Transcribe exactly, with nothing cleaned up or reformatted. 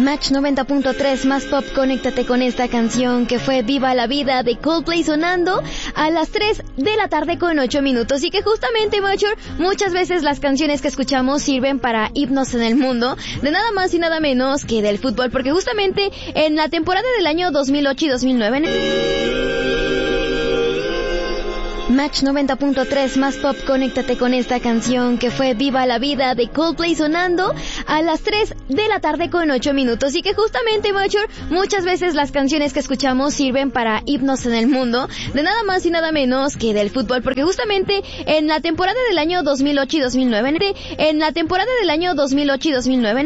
Match noventa punto tres más pop, conéctate con esta canción que fue Viva la Vida de Coldplay sonando a las tres de la tarde con ocho minutos y que justamente, Major, muchas veces las canciones que escuchamos sirven para irnos en el mundo de nada más y nada menos que del fútbol, porque justamente en la temporada del año dos mil ocho y dos mil nueve Match noventa punto tres más pop, conéctate con esta canción que fue Viva la Vida de Coldplay sonando a las tres de la tarde con ocho minutos y que justamente, Major, muchas veces las canciones que escuchamos sirven para irnos en el mundo de nada más y nada menos que del fútbol, porque justamente en la temporada del año dos mil ocho y dos mil nueve en la temporada del año dos mil ocho y dos mil nueve